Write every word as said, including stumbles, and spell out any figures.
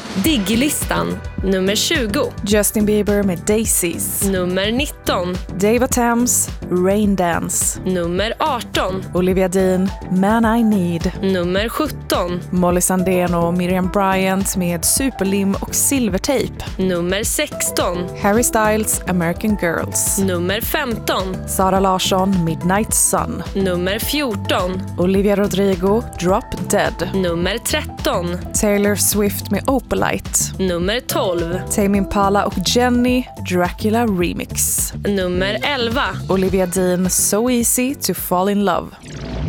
Diggy-listan. Nummer tjugo. Justin Bieber med Daisies. Nummer nitton. Dave Thames, Rain Dance. Nummer arton. Olivia Dean, Man I Need. Nummer sjutton. Molly Sandén och Miriam Bryant med Superlim och Silvertape. Nummer sexton. Harry Styles, American Girls. Nummer femton. Sara Larsson, Midnight Sun. Nummer fjorton. Olivia Rodrigo, Drop Dead. Nummer tretton. Taylor Swift med Opalite. Nummer tolv. Tame Impala och Jenny, Dracula Remix. Nummer elva. Olivia Dean, So Easy to Fall in Love.